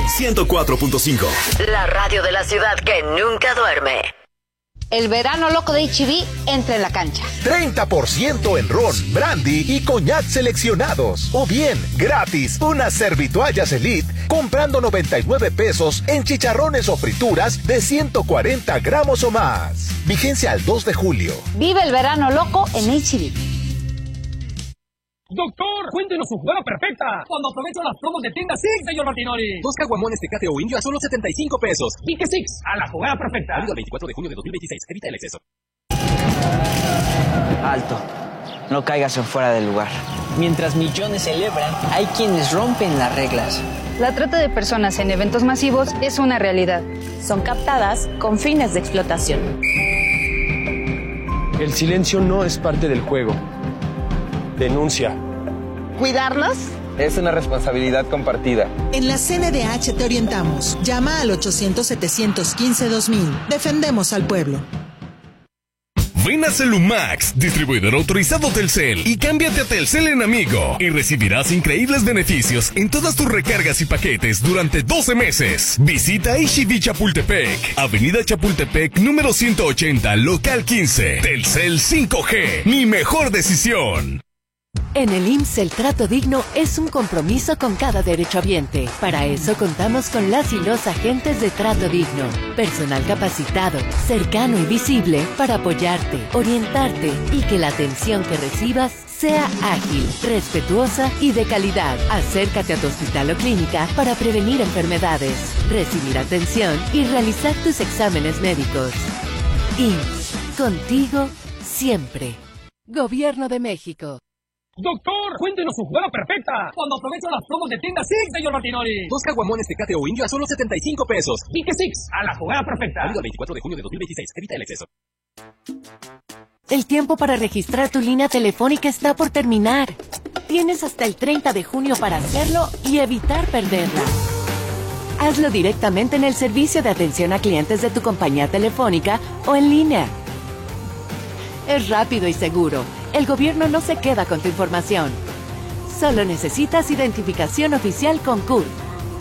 104.5. La radio de la ciudad que nunca duerme. El verano loco de H-E-B entra en la cancha. 30% en ron, brandy y coñac seleccionados. O bien, gratis, unas servitoallas Elite comprando 99 pesos en chicharrones o frituras de 140 gramos o más. Vigencia al 2 de julio. Vive el verano loco en H-E-B. Doctor, cuéntenos su jugada perfecta. Cuando aprovecho las promos de tienda Six, señor Martinoli. 2 caguamones Tecate o Indio a solo 75 pesos. ¿Y qué Six? A la jugada perfecta. Válido el 24 de junio de 2026. Evita el exceso. Alto. No caigas en fuera del lugar. Mientras millones celebran, hay quienes rompen las reglas. La trata de personas en eventos masivos es una realidad. Son captadas con fines de explotación. El silencio no es parte del juego. Denuncia. ¿Cuidarlos? Es una responsabilidad compartida. En la CNDH te orientamos. Llama al 800-715-2000. Defendemos al pueblo. Ven a Celumax, distribuidor autorizado Telcel, y cámbiate a Telcel en Amigo y recibirás increíbles beneficios en todas tus recargas y paquetes durante 12 meses. Visita H-E-B Chapultepec, Avenida Chapultepec, número 180, local 15. Telcel 5G, mi mejor decisión. En el IMSS el trato digno es un compromiso con cada derechohabiente. Para eso contamos con las y los agentes de trato digno. Personal capacitado, cercano y visible para apoyarte, orientarte y que la atención que recibas sea ágil, respetuosa y de calidad. Acércate a tu hospital o clínica para prevenir enfermedades, recibir atención y realizar tus exámenes médicos. IMSS, contigo siempre. Gobierno de México. Doctor, cuéntenos su jugada perfecta. Cuando aprovecho las promos de tienda Six, señor Martinoli. 2 caguamones Tecate o Indio a solo 75 pesos. ¿Y qué Six? A la jugada perfecta. Válido el 24 de junio de 2026. Evita el exceso. El tiempo para registrar tu línea telefónica está por terminar. Tienes hasta el 30 de junio para hacerlo y evitar perderla. Hazlo directamente en el servicio de atención a clientes de tu compañía telefónica o en línea. Es rápido y seguro. El gobierno no se queda con tu información. Solo necesitas identificación oficial con CURP.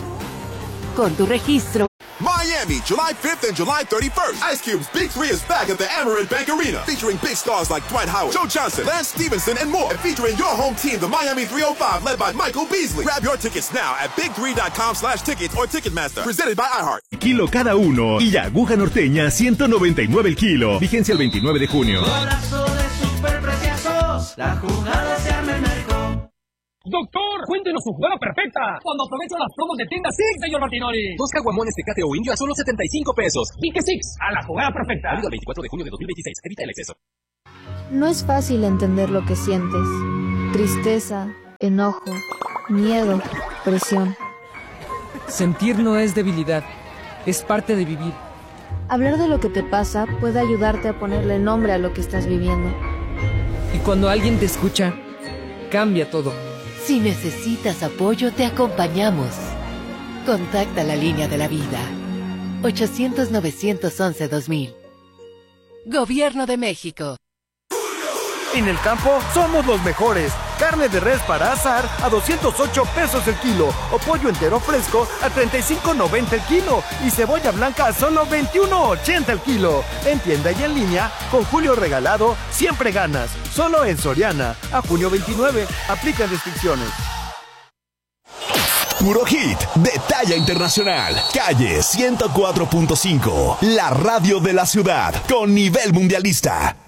Con tu registro. Miami, July 5th and July 31st. Ice Cube's Big 3 is back at the Amerant Bank Arena, featuring big stars like Dwight Howard, Joe Johnson, Lance Stevenson, and more. And featuring your home team, the Miami 305, led by Michael Beasley. Grab your tickets now at big3.com/tickets or Ticketmaster. Presented by iHeart. Kilo cada uno y aguja norteña 199 el kilo. Vigencia el 29 de junio. Golazo de superpreciosos, la jugada se arma en México. Doctor, cuéntenos su jugada perfecta. Cuando aprovecho las promos de tienda Six, señor Martinoli. 2 caguamones Tecate o Indio a solo 75 pesos. ¿Y qué Six? A la jugada perfecta. Válido el 24 de junio de 2026. Evita el exceso. No es fácil entender lo que sientes. Tristeza, enojo, miedo, presión. Sentir no es debilidad, es parte de vivir. Hablar de lo que te pasa puede ayudarte a ponerle nombre a lo que estás viviendo. Y cuando alguien te escucha, cambia todo. Si necesitas apoyo, te acompañamos. Contacta la línea de la vida. 800-911-2000. Gobierno de México. En el campo somos los mejores. Carne de res para asar a 208 pesos el kilo. O pollo entero fresco a 35.90 el kilo. Y cebolla blanca a solo 21.80 el kilo. En tienda y en línea, con Julio Regalado, siempre ganas. Solo en Soriana. A junio 29. Aplican restricciones. Puro hit de talla internacional. Calle 104.5. La radio de la ciudad con nivel mundialista.